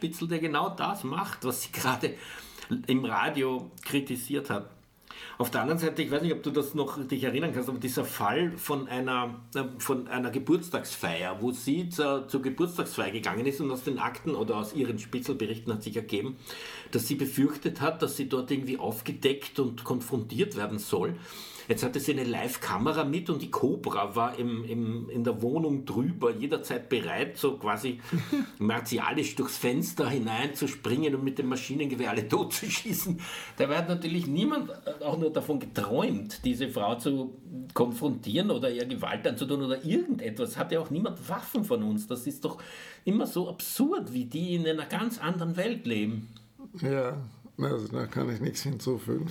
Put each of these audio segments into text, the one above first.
Spitzel, der genau das macht, was sie gerade im Radio kritisiert hat. Auf der anderen Seite, ich weiß nicht, ob du das noch dich erinnern kannst, aber dieser Fall von einer Geburtstagsfeier, wo sie zur Geburtstagsfeier gegangen ist und aus den Akten oder aus ihren Spitzelberichten hat sich ergeben, dass sie befürchtet hat, dass sie dort irgendwie aufgedeckt und konfrontiert werden soll. Jetzt hatte sie eine Live-Kamera mit und die Cobra war in der Wohnung drüber, jederzeit bereit, so quasi martialisch durchs Fenster hineinzuspringen und mit dem Maschinengewehr alle totzuschießen. Dabei hat natürlich niemand auch nur davon geträumt, diese Frau zu konfrontieren oder ihr Gewalt anzutun oder irgendetwas. Hat ja auch niemand Waffen von uns. Das ist doch immer so absurd, wie die in einer ganz anderen Welt leben. Ja, also da kann ich nichts hinzufügen.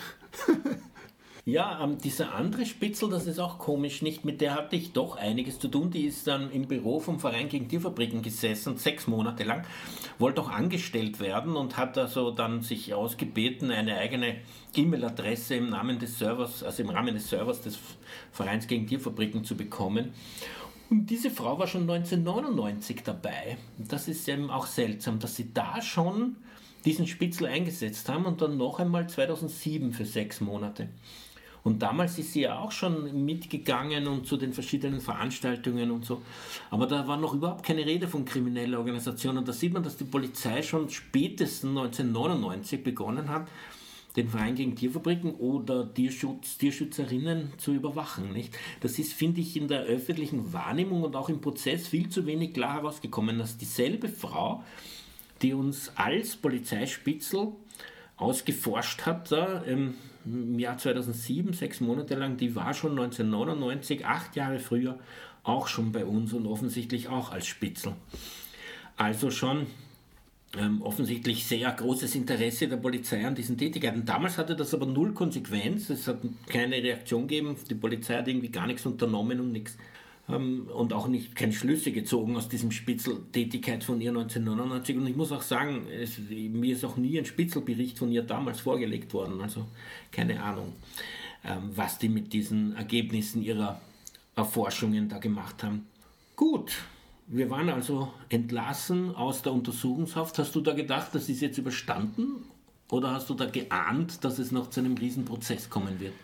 Ja, dieser andere Spitzel, das ist auch komisch, nicht? Mit der hatte ich doch einiges zu tun. Die ist dann im Büro vom Verein gegen Tierfabriken gesessen, 6 Monate lang, wollte auch angestellt werden und hat also dann sich ausgebeten, eine eigene E-Mail-Adresse im Namen des Servers, also im Rahmen des Servers des Vereins gegen Tierfabriken zu bekommen. Und diese Frau war schon 1999 dabei. Das ist eben auch seltsam, dass sie da schon diesen Spitzel eingesetzt haben und dann noch einmal 2007 für 6 Monate. Und damals ist sie ja auch schon mitgegangen und zu den verschiedenen Veranstaltungen und so. Aber da war noch überhaupt keine Rede von krimineller Organisation. Und da sieht man, dass die Polizei schon spätestens 1999 begonnen hat, den Verein gegen Tierfabriken oder Tierschützerinnen zu überwachen. Nicht? Das ist, finde ich, in der öffentlichen Wahrnehmung und auch im Prozess viel zu wenig klar herausgekommen, dass dieselbe Frau, die uns als Polizeispitzel ausgeforscht hat, da, im Jahr 2007, 6 Monate lang, die war schon 1999, 8 Jahre früher, auch schon bei uns und offensichtlich auch als Spitzel. Also schon offensichtlich sehr großes Interesse der Polizei an diesen Tätigkeiten. Damals hatte das aber null Konsequenz, es hat keine Reaktion gegeben, die Polizei hat irgendwie gar nichts unternommen und nichts. Und auch keine Schlüsse gezogen aus diesem Spitzeltätigkeit von ihr 1999. Und ich muss auch sagen, mir ist auch nie ein Spitzelbericht von ihr damals vorgelegt worden. Also keine Ahnung, was die mit diesen Ergebnissen ihrer Erforschungen da gemacht haben. Gut, wir waren also entlassen aus der Untersuchungshaft. Hast du da gedacht, das ist jetzt überstanden? Oder hast du da geahnt, dass es noch zu einem Riesenprozess kommen wird?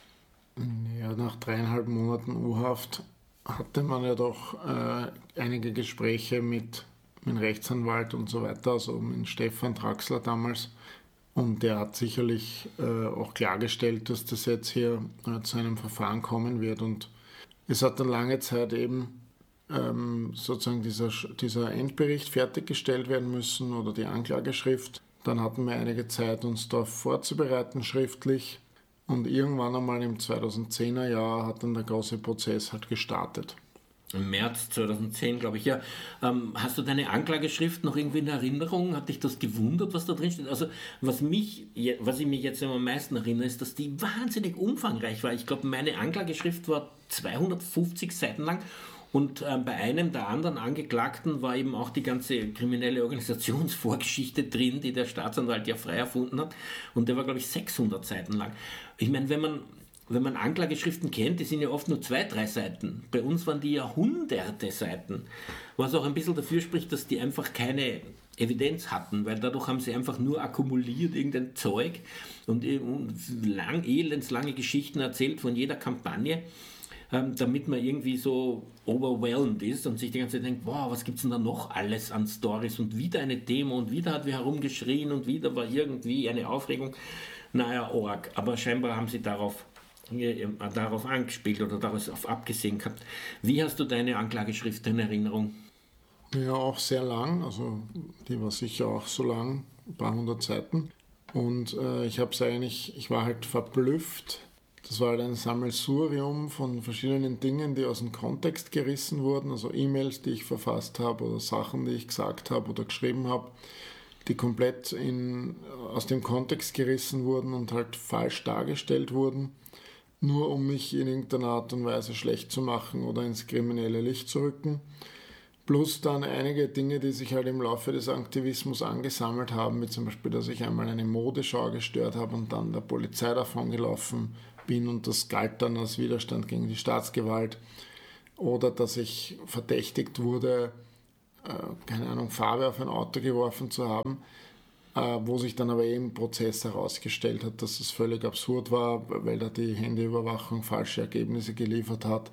Ja, nach 3,5 Monaten U-Haft hatte man ja doch einige Gespräche mit dem Rechtsanwalt und so weiter, also mit Stefan Traxler damals. Und der hat sicherlich auch klargestellt, dass das jetzt hier zu einem Verfahren kommen wird. Und es hat dann lange Zeit eben sozusagen dieser Endbericht fertiggestellt werden müssen oder die Anklageschrift. Dann hatten wir einige Zeit, uns darauf vorzubereiten, schriftlich. Und irgendwann einmal im 2010er Jahr hat dann der große Prozess halt gestartet. Im März 2010, glaube ich, ja. Hast du deine Anklageschrift noch irgendwie in Erinnerung? Hat dich das gewundert, was da drin steht? Also, was ich mich jetzt am meisten erinnere, ist, dass die wahnsinnig umfangreich war. Ich glaube, meine Anklageschrift war 250 Seiten lang. Und bei einem der anderen Angeklagten war eben auch die ganze kriminelle Organisationsvorgeschichte drin, die der Staatsanwalt ja frei erfunden hat. Und der war, glaube ich, 600 Seiten lang. Ich meine, wenn man Anklageschriften kennt, die sind ja oft nur 2-3 Seiten. Bei uns waren die ja hunderte Seiten. Was auch ein bisschen dafür spricht, dass die einfach keine Evidenz hatten, weil dadurch haben sie einfach nur akkumuliert irgendein Zeug und elendslange Geschichten erzählt von jeder Kampagne, damit man irgendwie so overwhelmed ist und sich die ganze Zeit denkt, wow, was gibt's denn da noch alles an Stories und wieder eine Demo und wieder hat wer herumgeschrien und wieder war irgendwie eine Aufregung. Naja, Org. Aber scheinbar haben sie darauf angespielt oder darauf abgesehen gehabt. Wie hast du deine Anklageschrift in Erinnerung? Ja, auch sehr lang, also die war sicher auch so lang, ein paar hundert Seiten. Und ich war halt verblüfft. Das war halt ein Sammelsurium von verschiedenen Dingen, die aus dem Kontext gerissen wurden, also E-Mails, die ich verfasst habe oder Sachen, die ich gesagt habe oder geschrieben habe, die komplett aus dem Kontext gerissen wurden und halt falsch dargestellt wurden, nur um mich in irgendeiner Art und Weise schlecht zu machen oder ins kriminelle Licht zu rücken. Plus dann einige Dinge, die sich halt im Laufe des Aktivismus angesammelt haben, wie zum Beispiel, dass ich einmal eine Modeschau gestört habe und dann der Polizei davongelaufen bin und das galt dann als Widerstand gegen die Staatsgewalt. Oder dass ich verdächtigt wurde, keine Ahnung, Farbe auf ein Auto geworfen zu haben, wo sich dann aber im Prozess herausgestellt hat, dass es völlig absurd war, weil da die Handyüberwachung falsche Ergebnisse geliefert hat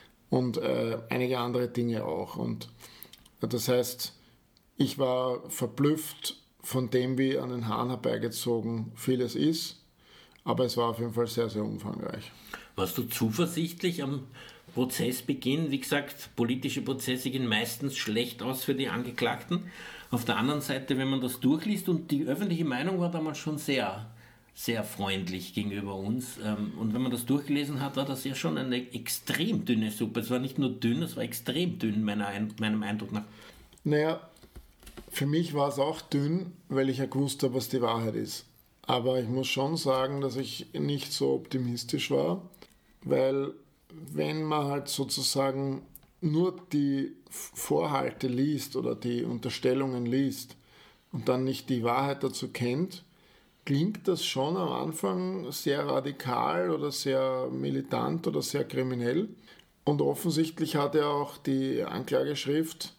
und einige andere Dinge auch. Und das heißt, ich war verblüfft von dem, wie an den Haaren herbeigezogen vieles ist, aber es war auf jeden Fall sehr, sehr umfangreich. Warst du zuversichtlich am Prozessbeginn? Wie gesagt, politische Prozesse gehen meistens schlecht aus für die Angeklagten. Auf der anderen Seite, wenn man das durchliest, und die öffentliche Meinung war damals schon sehr, sehr freundlich gegenüber uns. Und wenn man das durchgelesen hat, war das ja schon eine extrem dünne Suppe. Es war nicht nur dünn, es war extrem dünn, meinem Eindruck nach. Naja, für mich war es auch dünn, weil ich ja gewusst habe, was die Wahrheit ist. Aber ich muss schon sagen, dass ich nicht so optimistisch war, weil wenn man halt sozusagen nur die Vorhalte liest oder die Unterstellungen liest und dann nicht die Wahrheit dazu kennt, klingt das schon am Anfang sehr radikal oder sehr militant oder sehr kriminell. Und offensichtlich hat ja auch die Anklageschrift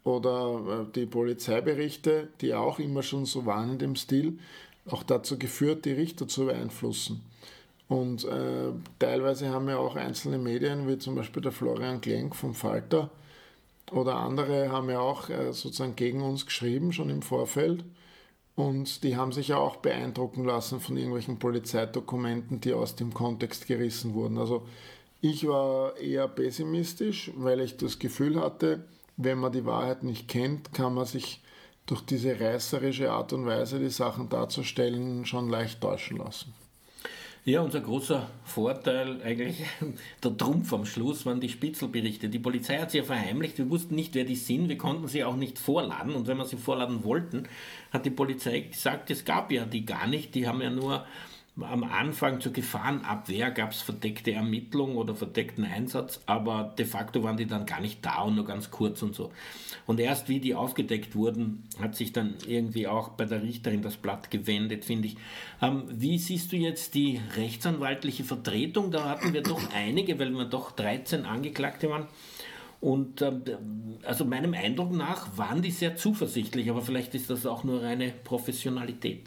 oder die Polizeiberichte, die auch immer schon so waren in dem Stil, auch dazu geführt, die Richter zu beeinflussen. Und teilweise haben ja auch einzelne Medien, wie zum Beispiel der Florian Klenk vom Falter oder andere, haben ja auch sozusagen gegen uns geschrieben, schon im Vorfeld. Und die haben sich ja auch beeindrucken lassen von irgendwelchen Polizeidokumenten, die aus dem Kontext gerissen wurden. Also ich war eher pessimistisch, weil ich das Gefühl hatte, wenn man die Wahrheit nicht kennt, kann man sich durch diese reißerische Art und Weise, die Sachen darzustellen, schon leicht täuschen lassen. Ja, unser großer Vorteil, eigentlich der Trumpf am Schluss, waren die Spitzelberichte. Die Polizei hat sie ja verheimlicht, wir wussten nicht, wer die sind, wir konnten sie auch nicht vorladen. Und wenn wir sie vorladen wollten, hat die Polizei gesagt, es gab ja die gar nicht, die haben ja nur am Anfang zur Gefahrenabwehr gab es verdeckte Ermittlung oder verdeckten Einsatz, aber de facto waren die dann gar nicht da und nur ganz kurz und so. Und erst wie die aufgedeckt wurden, hat sich dann irgendwie auch bei der Richterin das Blatt gewendet, finde ich. Wie siehst du jetzt die rechtsanwaltliche Vertretung? Da hatten wir doch einige, weil wir doch 13 Angeklagte waren. Und also meinem Eindruck nach waren die sehr zuversichtlich, aber vielleicht ist das auch nur reine Professionalität.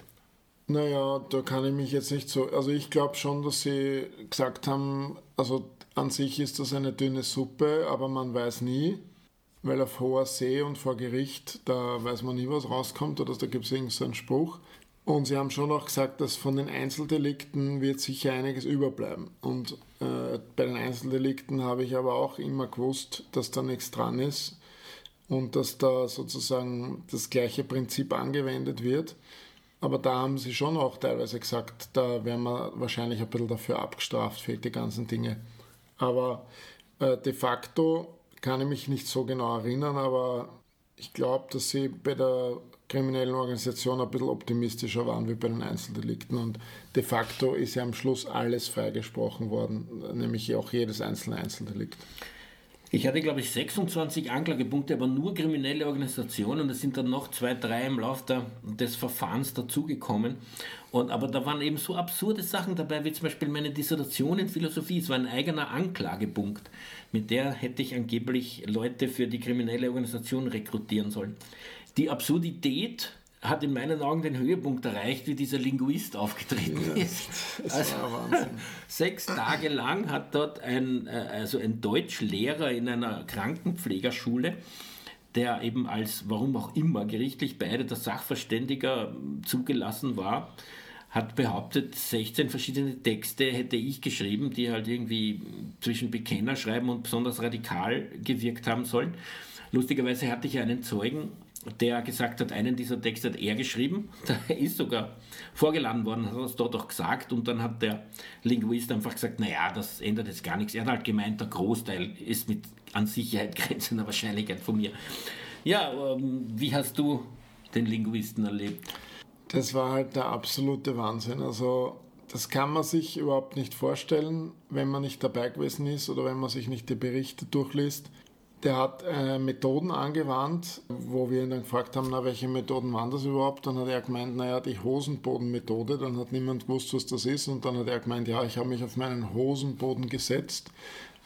Naja, da kann ich mich jetzt nicht so... Also ich glaube schon, dass sie gesagt haben, also an sich ist das eine dünne Suppe, aber man weiß nie, weil auf hoher See und vor Gericht, da weiß man nie, was rauskommt, oder da gibt es irgend so einen Spruch. Und sie haben schon auch gesagt, dass von den Einzeldelikten wird sicher einiges überbleiben. Und bei den Einzeldelikten habe ich aber auch immer gewusst, dass da nichts dran ist und dass da sozusagen das gleiche Prinzip angewendet wird. Aber da haben sie schon auch teilweise gesagt, da werden wir wahrscheinlich ein bisschen dafür abgestraft für die ganzen Dinge. Aber de facto kann ich mich nicht so genau erinnern, aber ich glaube, dass sie bei der kriminellen Organisation ein bisschen optimistischer waren wie bei den Einzeldelikten. Und de facto ist ja am Schluss alles freigesprochen worden, nämlich auch jedes einzelne Einzeldelikt. Ich hatte, glaube ich, 26 Anklagepunkte, aber nur kriminelle Organisationen. Und es sind dann noch 2, 3 im Laufe des Verfahrens dazugekommen. Aber da waren eben so absurde Sachen dabei, wie zum Beispiel meine Dissertation in Philosophie. Es war ein eigener Anklagepunkt. Mit der hätte ich angeblich Leute für die kriminelle Organisation rekrutieren sollen. Die Absurdität hat in meinen Augen den Höhepunkt erreicht, wie dieser Linguist aufgetreten ist. Das war Wahnsinn. 6 Tage lang hat dort ein Deutschlehrer in einer Krankenpflegerschule, der eben als, warum auch immer, gerichtlich beeideter Sachverständiger zugelassen war, hat behauptet, 16 verschiedene Texte hätte ich geschrieben, die halt irgendwie zwischen Bekennerschreiben und besonders radikal gewirkt haben sollen. Lustigerweise hatte ich einen Zeugen, der gesagt hat, einen dieser Texte hat er geschrieben, der ist sogar vorgeladen worden, hat das dort auch gesagt und dann hat der Linguist einfach gesagt, naja, das ändert jetzt gar nichts. Er hat halt gemeint, der Großteil ist mit an Sicherheit grenzender Wahrscheinlichkeit von mir. Ja, wie hast du den Linguisten erlebt? Das war halt der absolute Wahnsinn. Also das kann man sich überhaupt nicht vorstellen, wenn man nicht dabei gewesen ist oder wenn man sich nicht die Berichte durchliest. Der hat Methoden angewandt, wo wir ihn dann gefragt haben, na, welche Methoden waren das überhaupt? Dann hat er gemeint, naja, die Hosenbodenmethode. Dann hat niemand gewusst, was das ist. Und dann hat er gemeint, ja, ich habe mich auf meinen Hosenboden gesetzt.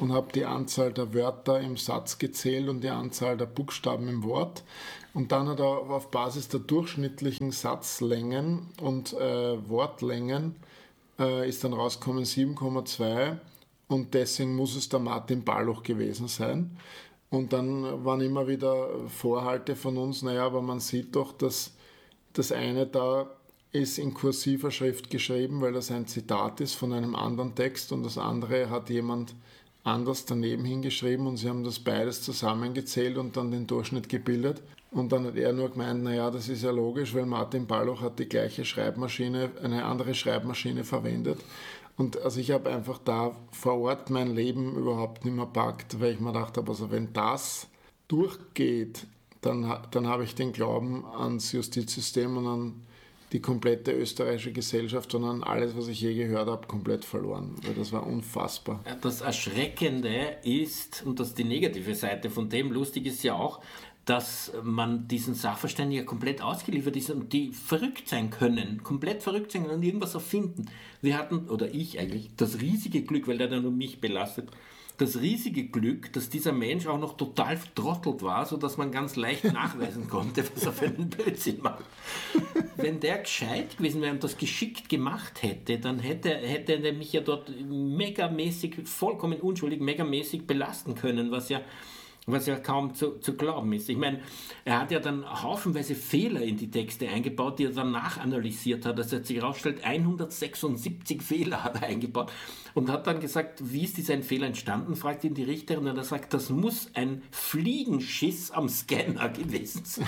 und habe die Anzahl der Wörter im Satz gezählt und die Anzahl der Buchstaben im Wort. Und dann hat er auf Basis der durchschnittlichen Satzlängen und Wortlängen ist dann rausgekommen 7,2 und deswegen muss es der Martin Balluch gewesen sein. Und dann waren immer wieder Vorhalte von uns, naja, aber man sieht doch, dass das eine da ist in kursiver Schrift geschrieben, weil das ein Zitat ist von einem anderen Text und das andere hat jemand anders daneben hingeschrieben und sie haben das beides zusammengezählt und dann den Durchschnitt gebildet. Und dann hat er nur gemeint, naja, das ist ja logisch, weil Martin Balluch hat die gleiche Schreibmaschine, eine andere Schreibmaschine verwendet. Und also ich habe einfach da vor Ort mein Leben überhaupt nicht mehr packt, weil ich mir gedacht habe, also wenn das durchgeht, dann habe ich den Glauben ans Justizsystem und an die komplette österreichische Gesellschaft, sondern alles, was ich je gehört habe, komplett verloren. Weil das war unfassbar. Das Erschreckende ist, und das ist die negative Seite von dem, lustig ist ja auch, dass man diesen Sachverständigen komplett ausgeliefert ist und die verrückt sein können, komplett verrückt sein können und irgendwas erfinden. Wir hatten, oder ich eigentlich, das riesige Glück, weil der dann nur mich belastet, das riesige Glück, dass dieser Mensch auch noch total vertrottelt war, sodass man ganz leicht nachweisen konnte, was er für einen Blödsinn macht. Wenn der gescheit gewesen wäre und das geschickt gemacht hätte, dann hätte er mich ja dort megamäßig, vollkommen unschuldig, megamäßig belasten können, was ja kaum zu glauben ist. Ich meine, er hat ja dann haufenweise Fehler in die Texte eingebaut, die er dann nachanalysiert hat. Also hat sich herausgestellt, 176 Fehler hat er eingebaut und hat dann gesagt, wie ist dieser Fehler entstanden, fragt ihn die Richterin und er sagt, das muss ein Fliegenschiss am Scanner gewesen sein.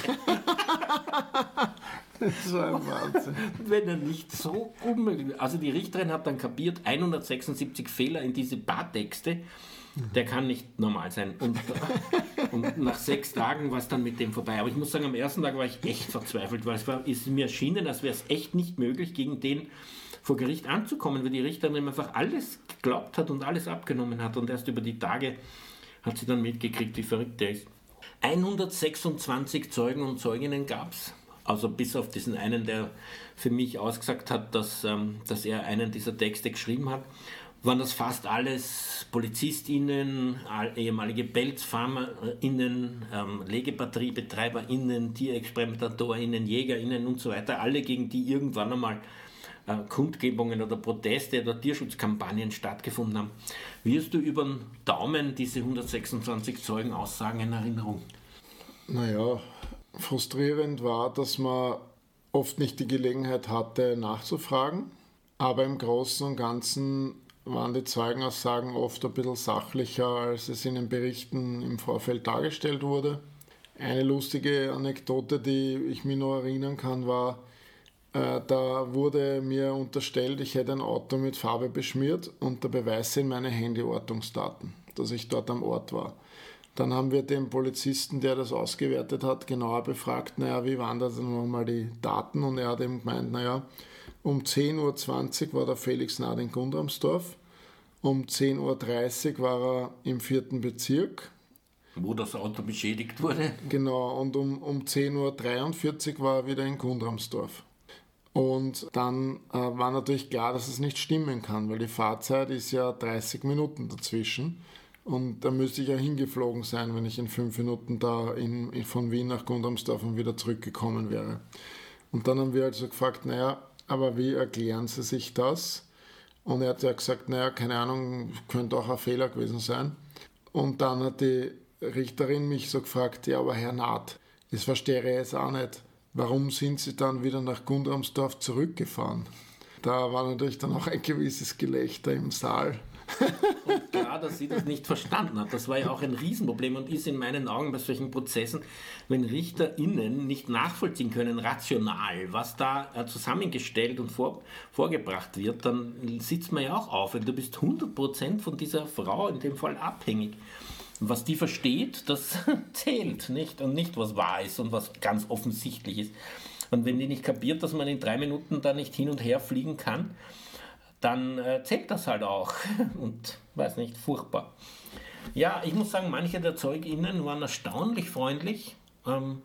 Das war ein Wahnsinn. Wenn er nicht so unmöglich... Also die Richterin hat dann kapiert, 176 Fehler in diese Bartexte, der kann nicht normal sein. Und nach 6 Tagen war es dann mit dem vorbei. Aber ich muss sagen, am ersten Tag war ich echt verzweifelt, weil ist mir erschienen, als wäre es echt nicht möglich, gegen den vor Gericht anzukommen, weil die Richterin ihm einfach alles geglaubt hat und alles abgenommen hat. Und erst über die Tage hat sie dann mitgekriegt, wie verrückt der ist. 126 Zeugen und Zeuginnen gab es. Also bis auf diesen einen, der für mich ausgesagt hat, dass er einen dieser Texte geschrieben hat, waren das fast alles PolizistInnen, ehemalige BelzfarmerInnen, LegebatteriebetreiberInnen, TierexperimentatorInnen, JägerInnen und so weiter, alle, gegen die irgendwann einmal Kundgebungen oder Proteste oder Tierschutzkampagnen stattgefunden haben. Wie hast du über den Daumen diese 126 Zeugenaussagen in Erinnerung? Naja, frustrierend war, dass man oft nicht die Gelegenheit hatte, nachzufragen, aber im Großen und Ganzen waren die Zeugenaussagen oft ein bisschen sachlicher, als es in den Berichten im Vorfeld dargestellt wurde. Eine lustige Anekdote, die ich mich noch erinnern kann, war, da wurde mir unterstellt, ich hätte ein Auto mit Farbe beschmiert und der Beweis sind meine Handyortungsdaten, dass ich dort am Ort war. Dann haben wir den Polizisten, der das ausgewertet hat, genauer befragt, naja, wie waren das denn nochmal die Daten? Und er hat eben gemeint, naja, um 10.20 Uhr war der Felix Naht in Gundramsdorf, um 10.30 Uhr war er im 4. Bezirk. Wo das Auto beschädigt wurde. Genau, und um 10.43 Uhr war er wieder in Gundramsdorf. Und dann war natürlich klar, dass es nicht stimmen kann, weil die Fahrzeit ist ja 30 Minuten dazwischen. Und da müsste ich ja hingeflogen sein, wenn ich in 5 Minuten da von Wien nach Gundramsdorf und wieder zurückgekommen wäre. Und dann haben wir also gefragt, naja, aber wie erklären Sie sich das? Und er hat ja gesagt, naja, keine Ahnung, könnte auch ein Fehler gewesen sein. Und dann hat die Richterin mich so gefragt, ja, aber Herr Naht, das verstehe ich jetzt auch nicht. Warum sind Sie dann wieder nach Gundramsdorf zurückgefahren? Da war natürlich dann auch ein gewisses Gelächter im Saal. Und klar, dass sie das nicht verstanden hat. Das war ja auch ein Riesenproblem und ist in meinen Augen bei solchen Prozessen, wenn RichterInnen nicht nachvollziehen können, rational, was da zusammengestellt und vorgebracht wird, dann sitzt man ja auch auf, weil du bist 100% von dieser Frau in dem Fall abhängig. Was die versteht, das zählt nicht und nicht, was wahr ist und was ganz offensichtlich ist. Und wenn die nicht kapiert, dass man in 3 Minuten da nicht hin und her fliegen kann, dann zählt das halt auch. Und weiß nicht, furchtbar. Ja, ich muss sagen, manche der ZeugInnen waren erstaunlich freundlich.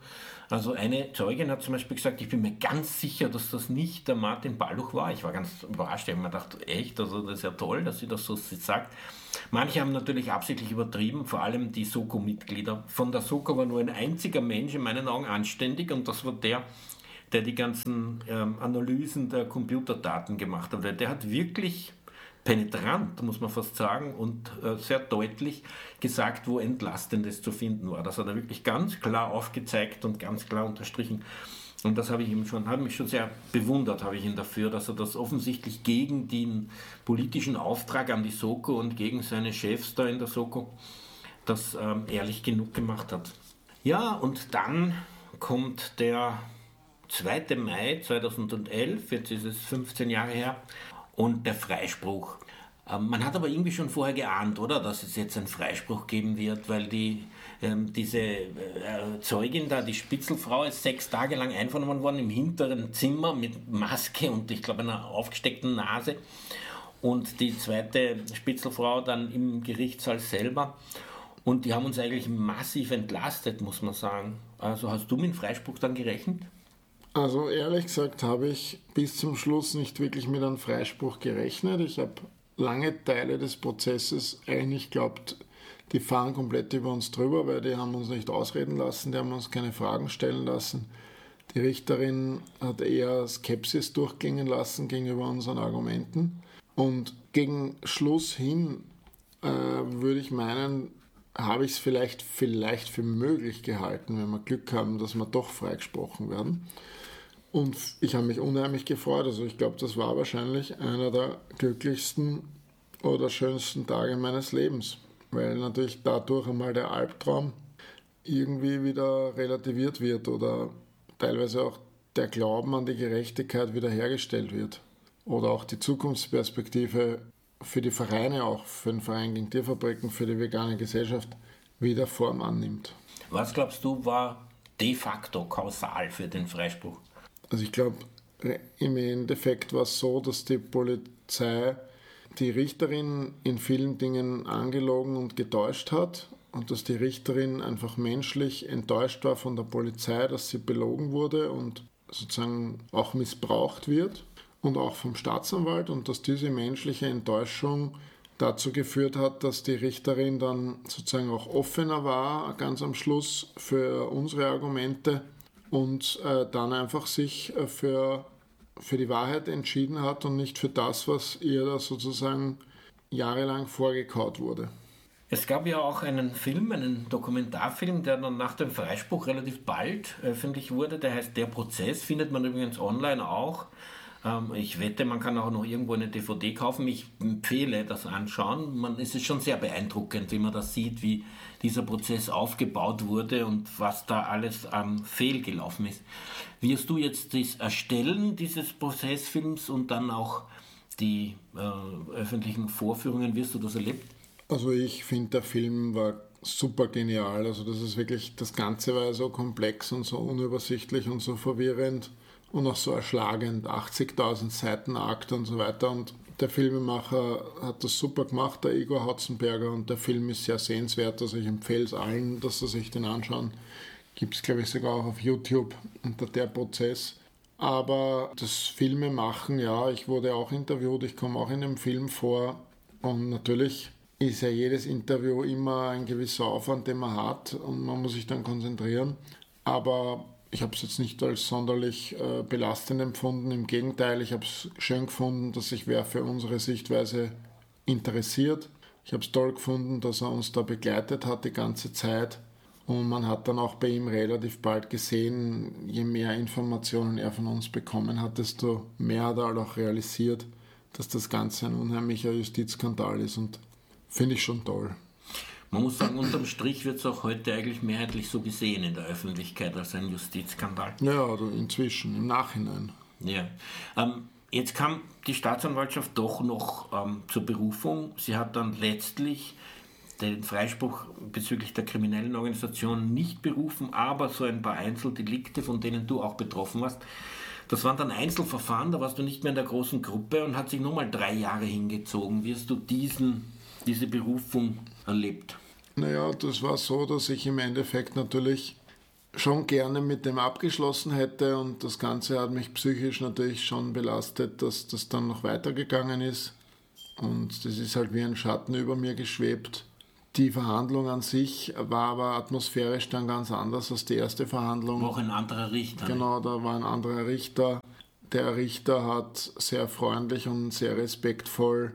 Also eine Zeugin hat zum Beispiel gesagt, ich bin mir ganz sicher, dass das nicht der Martin Balluch war. Ich war ganz überrascht, ich habe mir gedacht, echt, also das ist ja toll, dass sie das so sagt. Manche haben natürlich absichtlich übertrieben, vor allem die Soko-Mitglieder. Von der Soko war nur ein einziger Mensch in meinen Augen anständig und das war der die ganzen Analysen der Computerdaten gemacht hat. Weil der hat wirklich penetrant, muss man fast sagen, und sehr deutlich gesagt, wo Entlastendes zu finden war. Das hat er wirklich ganz klar aufgezeigt und ganz klar unterstrichen. Und das hat mich schon sehr bewundert, habe ich ihn dafür, dass er das offensichtlich gegen den politischen Auftrag an die Soko und gegen seine Chefs da in der Soko das ehrlich genug gemacht hat. Ja, und dann kommt der 2. Mai 2011, jetzt ist es 15 Jahre her, und der Freispruch. Man hat aber irgendwie schon vorher geahnt, oder, dass es jetzt einen Freispruch geben wird, weil diese Zeugin da, die Spitzelfrau, ist 6 Tage lang einvernommen worden im hinteren Zimmer mit Maske und ich glaube einer aufgesteckten Nase. Und die zweite Spitzelfrau dann im Gerichtssaal selber. Und die haben uns eigentlich massiv entlastet, muss man sagen. Also hast du mit dem Freispruch dann gerechnet? Also ehrlich gesagt habe ich bis zum Schluss nicht wirklich mit einem Freispruch gerechnet. Ich habe lange Teile des Prozesses eigentlich geglaubt, die fahren komplett über uns drüber, weil die haben uns nicht ausreden lassen, die haben uns keine Fragen stellen lassen. Die Richterin hat eher Skepsis durchklingen lassen gegenüber unseren Argumenten. Und gegen Schluss hin würde ich meinen, habe ich es vielleicht für möglich gehalten, wenn wir Glück haben, dass wir doch freigesprochen werden. Und ich habe mich unheimlich gefreut. Also ich glaube, das war wahrscheinlich einer der glücklichsten oder schönsten Tage meines Lebens. Weil natürlich dadurch einmal der Albtraum irgendwie wieder relativiert wird oder teilweise auch der Glauben an die Gerechtigkeit wiederhergestellt wird. Oder auch die Zukunftsperspektive für die Vereine, auch für den Verein gegen Tierfabriken, für die vegane Gesellschaft wieder Form annimmt. Was glaubst du, war de facto kausal für den Freispruch? Also ich glaube, im Endeffekt war es so, dass die Polizei die Richterin in vielen Dingen angelogen und getäuscht hat und dass die Richterin einfach menschlich enttäuscht war von der Polizei, dass sie belogen wurde und sozusagen auch missbraucht wird und auch vom Staatsanwalt und dass diese menschliche Enttäuschung dazu geführt hat, dass die Richterin dann sozusagen auch offener war, ganz am Schluss für unsere Argumente und dann einfach sich für die Wahrheit entschieden hat und nicht für das, was ihr da sozusagen jahrelang vorgekaut wurde. Es gab ja auch einen Film, einen Dokumentarfilm, der dann nach dem Freispruch relativ bald öffentlich wurde. Der heißt Der Prozess, findet man übrigens online auch. Ich wette, man kann auch noch irgendwo eine DVD kaufen. Ich empfehle das anschauen. Es ist schon sehr beeindruckend, wie man das sieht, wie dieser Prozess aufgebaut wurde und was da alles fehlgelaufen ist. Wie hast du jetzt das Erstellen dieses Prozessfilms und dann auch die öffentlichen Vorführungen, wie hast du das erlebt? Also ich finde, der Film war super genial. Also das ist wirklich, das Ganze war so komplex und so unübersichtlich und so verwirrend und auch so erschlagend, 80.000 Seiten Akt und so weiter. Und der Filmemacher hat das super gemacht, der Igor Hotzenberger, und der Film ist sehr sehenswert. Also ich empfehle es allen, dass sie sich den anschauen. Gibt es, glaube ich, sogar auch auf YouTube unter Der Prozess. Aber das Filmemachen, ja, ich wurde auch interviewt, ich komme auch in dem Film vor. Und natürlich ist ja jedes Interview immer ein gewisser Aufwand, den man hat und man muss sich dann konzentrieren. Aber ich habe es jetzt nicht als sonderlich belastend empfunden. Im Gegenteil, ich habe es schön gefunden, dass sich wer für unsere Sichtweise interessiert. Ich habe es toll gefunden, dass er uns da begleitet hat die ganze Zeit. Und man hat dann auch bei ihm relativ bald gesehen, je mehr Informationen er von uns bekommen hat, desto mehr hat er auch realisiert, dass das Ganze ein unheimlicher Justizskandal ist. Und finde ich schon toll. Man muss sagen, unterm Strich wird es auch heute eigentlich mehrheitlich so gesehen in der Öffentlichkeit als ein Justizskandal. Ja, also inzwischen, im Nachhinein. Ja. Jetzt kam die Staatsanwaltschaft doch noch zur Berufung. Sie hat dann letztlich den Freispruch bezüglich der kriminellen Organisation nicht berufen, aber so ein paar Einzeldelikte, von denen du auch betroffen warst. Das waren dann Einzelverfahren, da warst du nicht mehr in der großen Gruppe und hat sich nochmal 3 Jahre hingezogen. Wie hast du diese Berufung erlebt? Naja, das war so, dass ich im Endeffekt natürlich schon gerne mit dem abgeschlossen hätte und das Ganze hat mich psychisch natürlich schon belastet, dass das dann noch weitergegangen ist und das ist halt wie ein Schatten über mir geschwebt. Die Verhandlung an sich war aber atmosphärisch dann ganz anders als die erste Verhandlung. War auch ein anderer Richter. Genau, da war ein anderer Richter. Der Richter hat sehr freundlich und sehr respektvoll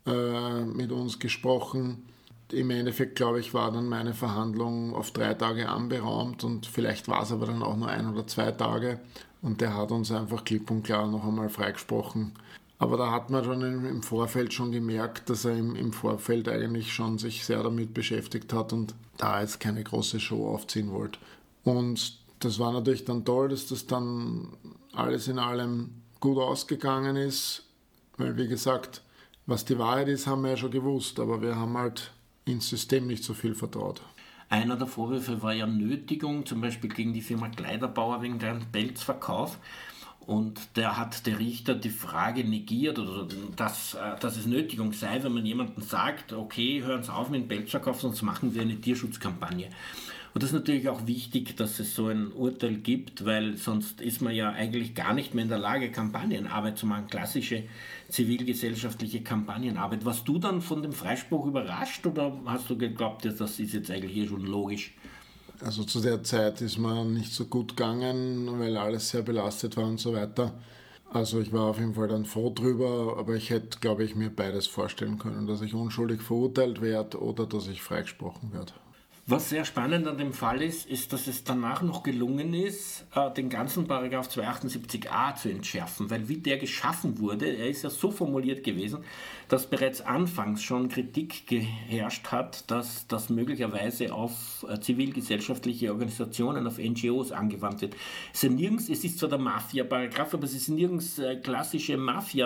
mit uns gesprochen. Im Endeffekt, glaube ich, war dann meine Verhandlung auf 3 Tage anberaumt und vielleicht war es aber dann auch nur 1 oder 2 Tage und der hat uns einfach klipp und klar noch einmal freigesprochen. Aber da hat man schon im Vorfeld schon gemerkt, dass er im Vorfeld eigentlich schon sich sehr damit beschäftigt hat und da jetzt keine große Show aufziehen wollte. Und das war natürlich dann toll, dass das dann alles in allem gut ausgegangen ist, weil wie gesagt, was die Wahrheit ist, haben wir ja schon gewusst, aber wir haben halt ins System nicht so viel vertraut. Einer der Vorwürfe war ja Nötigung, zum Beispiel gegen die Firma Kleiderbauer wegen deren Pelzverkauf. Und da hat der Richter die Frage negiert, oder dass es Nötigung sei, wenn man jemandem sagt, okay, hören Sie auf mit dem Pelzverkauf, sonst machen wir eine Tierschutzkampagne. Und das ist natürlich auch wichtig, dass es so ein Urteil gibt, weil sonst ist man ja eigentlich gar nicht mehr in der Lage, Kampagnenarbeit zu machen, klassische zivilgesellschaftliche Kampagnenarbeit. Warst du dann von dem Freispruch überrascht oder hast du geglaubt, das ist jetzt eigentlich hier schon logisch? Also zu der Zeit ist mir nicht so gut gegangen, weil alles sehr belastet war und so weiter. Also ich war auf jeden Fall dann froh drüber, aber ich hätte, glaube ich, mir beides vorstellen können, dass ich unschuldig verurteilt werde oder dass ich freigesprochen werde. Was sehr spannend an dem Fall ist, dass es danach noch gelungen ist, den ganzen Paragraph 278a zu entschärfen, weil wie der geschaffen wurde, er ist ja so formuliert gewesen, dass bereits anfangs schon Kritik geherrscht hat, dass das möglicherweise auf zivilgesellschaftliche Organisationen, auf NGOs angewandt wird. Es ist zwar der Mafia-Paragraph, aber es ist nirgends klassische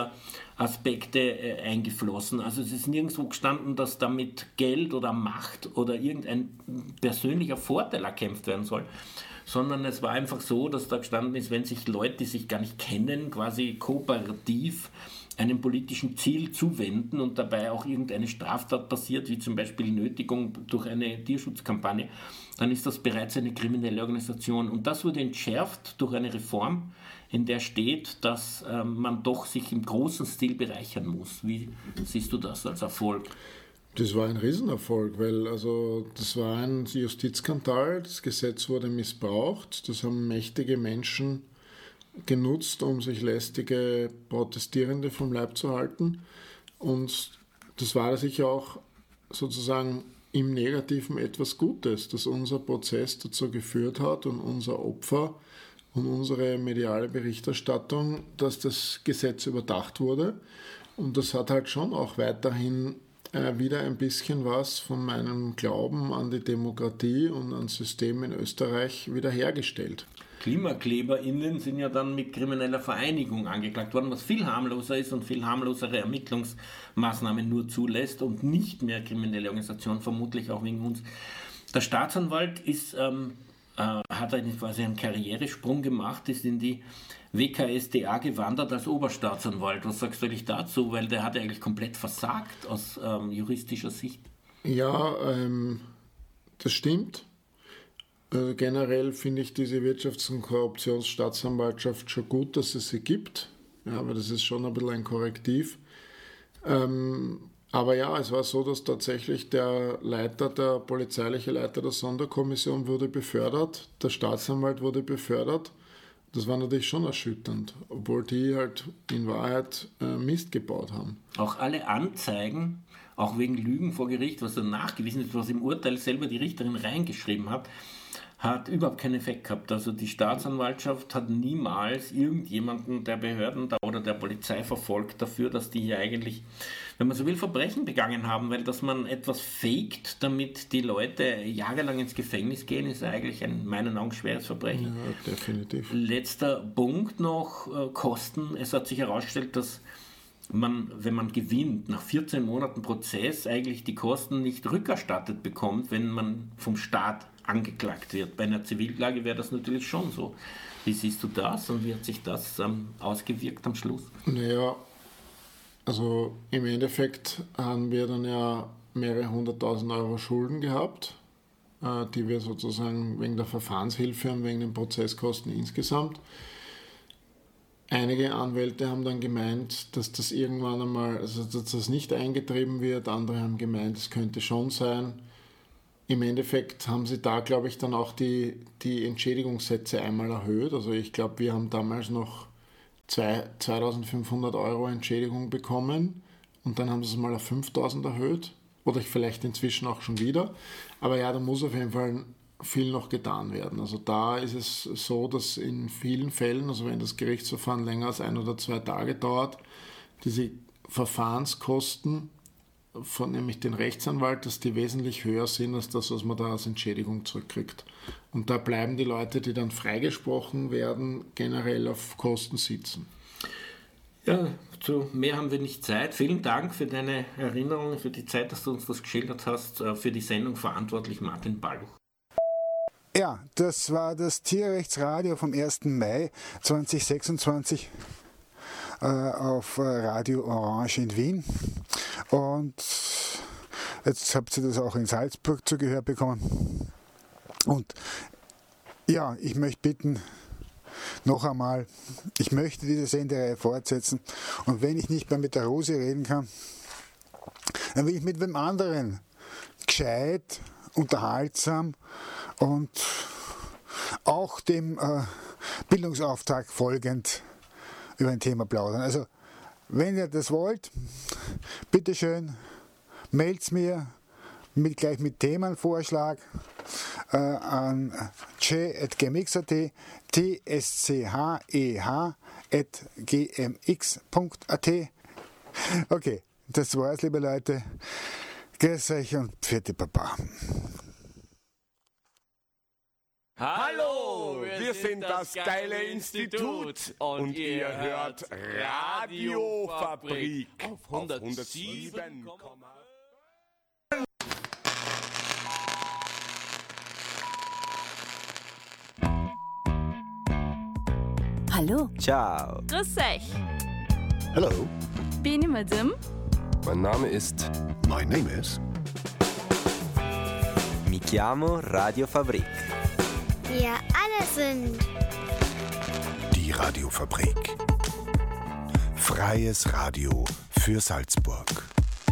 Mafia-Aspekte eingeflossen. Also es ist nirgendwo gestanden, dass damit Geld oder Macht oder irgendein persönlicher Vorteil erkämpft werden soll, sondern es war einfach so, dass da gestanden ist, wenn sich Leute, die sich gar nicht kennen, quasi kooperativ einem politischen Ziel zuwenden und dabei auch irgendeine Straftat passiert, wie zum Beispiel Nötigung durch eine Tierschutzkampagne, dann ist das bereits eine kriminelle Organisation. Und das wurde entschärft durch eine Reform, in der steht, dass man doch sich im großen Stil bereichern muss. Wie siehst du das als Erfolg? Das war ein Riesenerfolg, weil das war ein Justizskandal, das Gesetz wurde missbraucht, das haben mächtige Menschen genutzt, um sich lästige Protestierende vom Leib zu halten. Und das war sicher auch sozusagen im Negativen etwas Gutes, dass unser Prozess dazu geführt hat und unser Opfer und unsere mediale Berichterstattung, dass das Gesetz überdacht wurde. Und das hat halt schon auch weiterhin wieder ein bisschen was von meinem Glauben an die Demokratie und ans System in Österreich wiederhergestellt. KlimakleberInnen sind ja dann mit krimineller Vereinigung angeklagt worden, was viel harmloser ist und viel harmlosere Ermittlungsmaßnahmen nur zulässt und nicht mehr kriminelle Organisation, vermutlich auch wegen uns. Der Staatsanwalt hat quasi einen Karrieresprung gemacht, ist in die WKStA gewandert als Oberstaatsanwalt. Was sagst du eigentlich dazu? Weil der hat ja eigentlich komplett versagt aus juristischer Sicht. Ja, das stimmt. Generell finde ich diese Wirtschafts- und Korruptionsstaatsanwaltschaft schon gut, dass es sie gibt. Ja, aber das ist schon ein bisschen ein Korrektiv. Aber ja, es war so, dass tatsächlich der polizeiliche Leiter der Sonderkommission wurde befördert, der Staatsanwalt wurde befördert. Das war natürlich schon erschütternd, obwohl die halt in Wahrheit Mist gebaut haben. Auch alle Anzeigen, auch wegen Lügen vor Gericht, was dann nachgewiesen ist, was im Urteil selber die Richterin reingeschrieben hat überhaupt keinen Effekt gehabt. Also die Staatsanwaltschaft hat niemals irgendjemanden der Behörden oder der Polizei verfolgt dafür, dass die hier eigentlich, wenn man so will, Verbrechen begangen haben, weil dass man etwas faked, damit die Leute jahrelang ins Gefängnis gehen, ist eigentlich in meinen Augen schweres Verbrechen. Ja, definitiv. Letzter Punkt noch, Kosten. Es hat sich herausgestellt, dass man, wenn man gewinnt, nach 14 Monaten Prozess eigentlich die Kosten nicht rückerstattet bekommt, wenn man vom Staat angeklagt wird. Bei einer Zivilklage wäre das natürlich schon so. Wie siehst du das und wie hat sich das ausgewirkt am Schluss? Naja, also im Endeffekt haben wir dann ja mehrere 100.000 Euro Schulden gehabt die wir sozusagen wegen der Verfahrenshilfe und wegen den Prozesskosten insgesamt. Einige Anwälte haben dann gemeint, dass das irgendwann einmal, also dass das nicht eingetrieben wird. Andere haben gemeint, es könnte schon sein. Im Endeffekt haben sie da, glaube ich, dann auch die Entschädigungssätze einmal erhöht. Also ich glaube, wir haben damals noch 2.500 € Entschädigung bekommen und dann haben sie es mal auf 5.000 erhöht. Oder vielleicht inzwischen auch schon wieder. Aber ja, da muss auf jeden Fall viel noch getan werden. Also da ist es so, dass in vielen Fällen, also wenn das Gerichtsverfahren länger als 1 oder 2 Tage dauert, diese Verfahrenskosten von nämlich den Rechtsanwalt, dass die wesentlich höher sind als das, was man da als Entschädigung zurückkriegt. Und da bleiben die Leute, die dann freigesprochen werden, generell auf Kosten sitzen. Ja, zu mehr haben wir nicht Zeit. Vielen Dank für deine Erinnerungen, für die Zeit, dass du uns das geschildert hast. Für die Sendung verantwortlich Martin Balluch. Ja, das war das Tierrechtsradio vom 1. Mai 2026 auf Radio Orange in Wien. Und jetzt habt ihr das auch in Salzburg zu Gehör bekommen. Und ja, ich möchte bitten, noch einmal, ich möchte diese Sendereihe fortsetzen und wenn ich nicht mehr mit der Rosi reden kann, dann will ich mit wem anderen gescheit, unterhaltsam und auch dem Bildungsauftrag folgend über ein Thema plaudern. Also, wenn ihr das wollt, bitteschön, mailt's mir gleich mit Themenvorschlag an tscheh@gmx.at, tscheh@gmx.at. Okay, das war's, liebe Leute. Grüß euch und pfiat Baba. Hallo, wir sind das geile Institut und ihr hört Radiofabrik auf 107,. Hallo. Ciao. Grüß euch. Hello. Bin ich Madame? Mein Name ist... My name is... Mi chiamo Radiofabrik. Wir alle sind... Die Radiofabrik. Freies Radio für Salzburg.